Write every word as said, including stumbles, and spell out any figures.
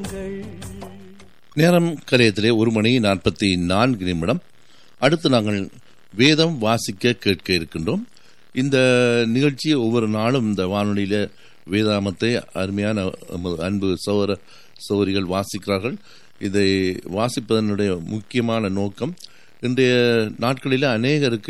நேரம் கலையத்திலே ஒரு மணி நாற்பத்தி நான்கு நிமிடம். அடுத்து நாங்கள் வேதம் வாசிக்க கேட்க இருக்கின்றோம். இந்த நிகழ்ச்சி ஒவ்வொரு நாளும் இந்த வானொலியில வேதாமத்தை அருமையான அன்பு சகோதர சகோதரிகள் வாசிக்கிறார்கள். இதை வாசிப்பதனுடைய முக்கியமான நோக்கம், இன்றைய நாட்களில் அநேகருக்கு